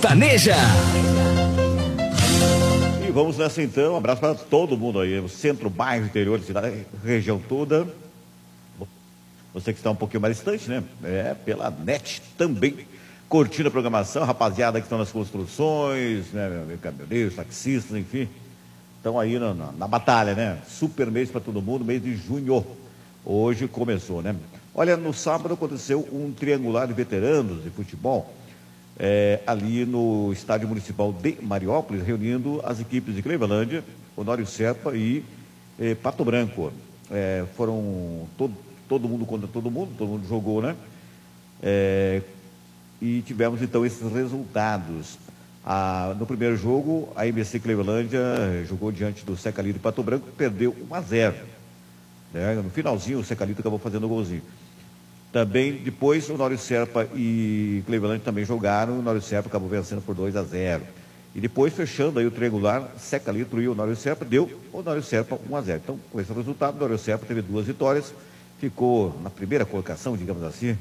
Sertaneja. E vamos nessa então, um abraço para todo mundo aí, o centro, bairro, interior, cidade, região toda. Você que está um pouquinho mais distante, né? Pela net também, curtindo a programação, rapaziada que estão nas construções, né? Caminhoneiros, taxistas, enfim, estão aí na batalha, né? Super mês para todo mundo, mês de junho. Hoje começou, né? Olha, no sábado aconteceu um triangular de veteranos de futebol, ali no Estádio Municipal de Mariópolis, reunindo as equipes de Clevelândia, Honório Serpa e Pato Branco. Foram todo mundo contra todo mundo jogou, né? E tivemos então esses resultados. No primeiro jogo, a MC Clevelândia jogou diante do Secalito Pato Branco, perdeu 1-0. Né? No finalzinho, o Secalito acabou fazendo o golzinho. Também, depois, o Honório Serpa e Clevelândia também jogaram, o Honório Serpa acabou vencendo por 2-0. E depois, fechando aí o triangular, Secalito e o Honório Serpa, deu o Honório Serpa 1-0. Então, com esse resultado, o Honório Serpa teve 2 vitórias, ficou na primeira colocação, digamos assim,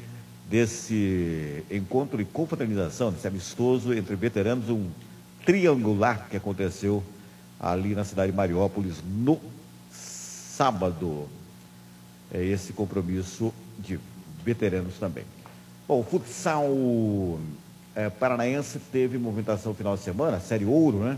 desse encontro de confraternização, desse amistoso entre veteranos, um triangular que aconteceu ali na cidade de Mariópolis no sábado. Esse compromisso de veteranos também. Bom, o futsal paranaense teve movimentação no final de semana, Série Ouro, né?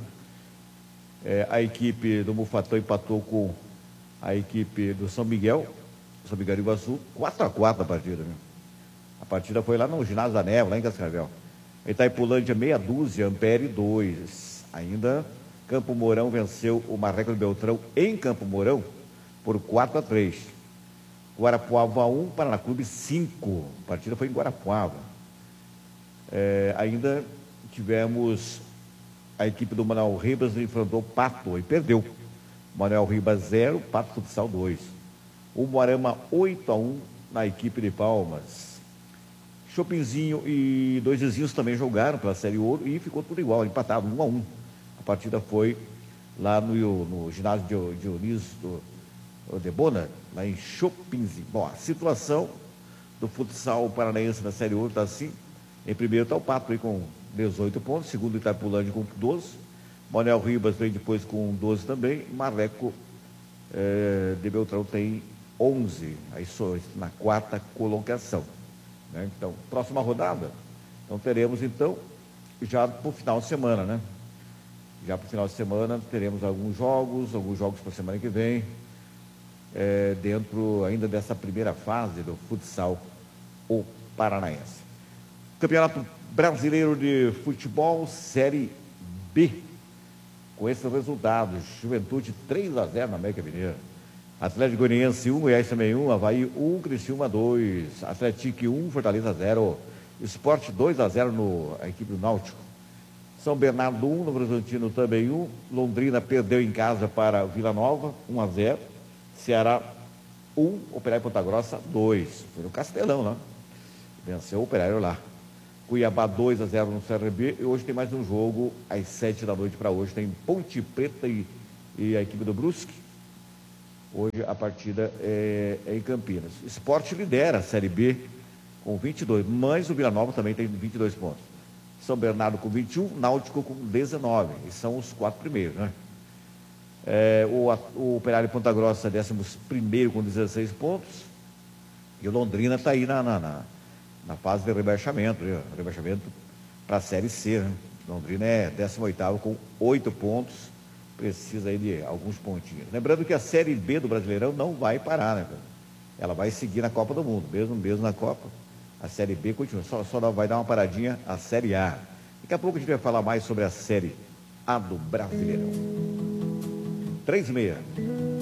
A equipe do Mufatão empatou com a equipe do São Miguel do Iguaçu, 4-4 a partida, né? A partida foi lá no ginásio da Neva, lá em Cascavel. Itaipulândia, meia dúzia, Ampere 2. Ainda, Campo Mourão venceu o Marreco de Beltrão em Campo Mourão por 4-3. Guarapuava 1, Paraná Clube 5. A partida foi em Guarapuava. Ainda tivemos a equipe do Manuel Ribas enfrentou o Pato e perdeu. Manuel Ribas 0, Pato Futsal 2. O Moarama 8-1 na equipe de Palmas. Chopinzinho e Dois Vizinhos também jogaram pela Série Ouro e ficou tudo igual, empatado, 1-1. A partida foi lá no ginásio de Dionísio Debona, lá em Chopinzinho. Bom, a situação do futsal paranaense na Série Ouro está assim. Em primeiro está o Pato aí com 18 pontos, segundo Itaipulândia com 12. Manuel Ribas vem depois com 12 também. Marreco de Beltrão tem 11, aí só na quarta colocação. Né? Então, próxima rodada, então teremos então, já para o final de semana, né? Já para o final de semana teremos alguns jogos para a semana que vem, dentro ainda dessa primeira fase do futsal paranaense. Campeonato Brasileiro de Futebol, Série B, com esses resultados: Juventude 3-0 na América Mineira, Atlético Goianiense 1, Goiás também 1, Avaí 1, Criciúma 2, Atlético 1, Fortaleza 0, Sport 2-0 na equipe do Náutico, São Bernardo 1, Novo Horizontino também 1, Londrina perdeu em casa para Vila Nova 1-0, Ceará 1, Operário Ponta Grossa 2, foi no Castelão lá, venceu o Operário lá. Cuiabá 2-0 no CRB, e hoje tem mais um jogo às 7 da noite para hoje, tem Ponte Preta e a equipe do Brusque. Hoje a partida é em Campinas. Sport lidera a Série B com 22, mas o Vila Nova também tem 22 pontos. São Bernardo com 21, Náutico com 19, e são os 4 primeiros, né? O Operário Ponta Grossa, 11º com 16 pontos, e o Londrina está aí na fase de rebaixamento para a Série C, né? Londrina é 18º com 8 pontos, precisa aí de alguns pontinhos. Lembrando que a Série B do Brasileirão não vai parar, né? Ela vai seguir na Copa do Mundo, mesmo na Copa. A Série B continua, só vai dar uma paradinha a Série A. Daqui a pouco a gente vai falar mais sobre a Série A do Brasileirão. 3-6.